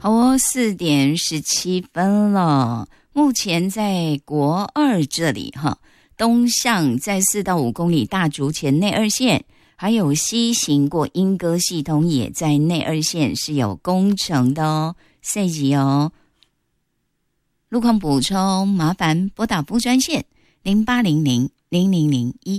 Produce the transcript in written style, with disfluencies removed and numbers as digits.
好哦，4:17了。目前在国2这里东向在4到5公里大竹前内2线，还有西行过莺歌系统也在内2线是有工程的哦，细节哦。路况补充麻烦拨打服务专线08000001。